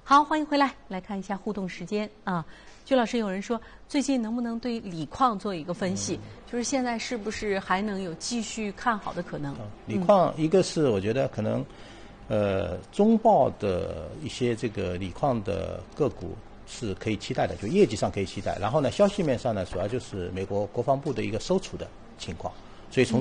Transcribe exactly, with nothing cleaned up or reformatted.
好，欢迎回来，来看一下互动时间啊。鞠老师，有人说最近能不能对锂矿做一个分析？嗯、就是现在是不是还能有继续看好的可能？ 嗯、锂矿一个是我觉得可能，呃，中报的一些这个锂矿的个股是可以期待的，就业绩上可以期待。然后呢，消息面上呢，主要就是美国国防部的一个收储的情况，所以从